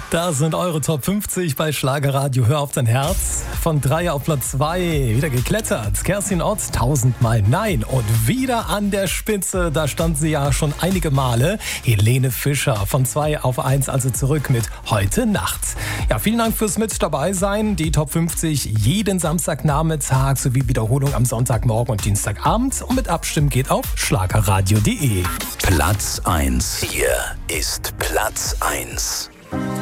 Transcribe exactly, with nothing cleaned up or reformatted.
Da sind eure Top fünfzig bei Schlagerradio. Hör auf dein Herz. Von drei auf Platz zwei. Wieder geklettert. Kerstin Ott, tausendmal nein. Und wieder an der Spitze. Da stand sie ja schon einige Male. Helene Fischer von zwei auf eins, also zurück mit Heute Nacht. Ja, vielen Dank fürs mit dabei sein. Die Top fünfzig jeden Samstagnachmittag sowie Wiederholung am Sonntagmorgen und Dienstagabend. Und mit Abstimmen geht auf schlagerradio punkt de. Platz eins. Hier ist Platz eins.